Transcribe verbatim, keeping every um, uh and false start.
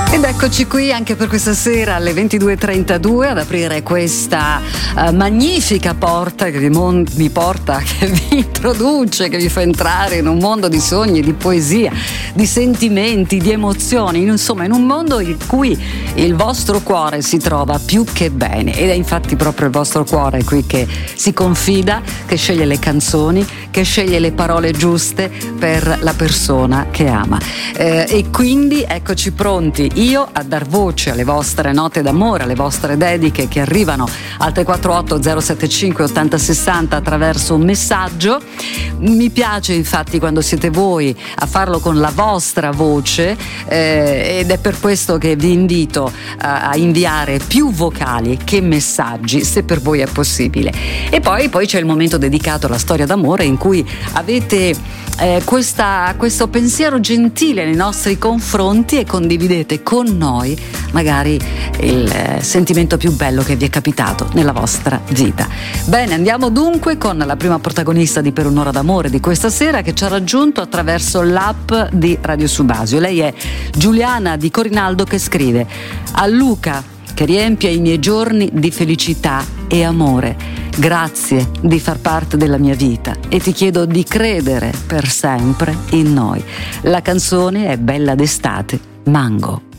Ed eccoci qui anche per questa sera alle ventidue e trentadue ad aprire questa uh, magnifica porta che vi mon- mi porta, che vi introduce, che vi fa entrare in un mondo di sogni, di poesia, di sentimenti, di emozioni, insomma in un mondo in cui il vostro cuore si trova più che bene, ed è infatti proprio il vostro cuore qui che si confida, che sceglie le canzoni, che sceglie le parole giuste per la persona che ama. Eh, e quindi eccoci pronti io a dar voce alle vostre note d'amore, alle vostre dediche che arrivano al tre quattro otto zero sette cinque otto zero sei zero attraverso un messaggio. Mi piace infatti quando siete voi a farlo con la vostra voce, eh, ed è per questo che vi invito a, a inviare più vocali che messaggi, se per voi è possibile. E poi, poi c'è il momento dedicato alla storia d'amore in cui avete eh, questa, questo pensiero gentile nei nostri confronti e condividete con noi magari il eh, sentimento più bello che vi è capitato nella vostra vita. Bene, andiamo dunque con la prima protagonista di Per un'ora d'amore di questa sera, che ci ha raggiunto attraverso l'app di Radio Subasio. Lei è Giuliana di Corinaldo, che scrive: a Luca, che riempie i miei giorni di felicità e amore, grazie di far parte della mia vita e ti chiedo di credere per sempre in noi. La canzone è Bella d'estate, Mango.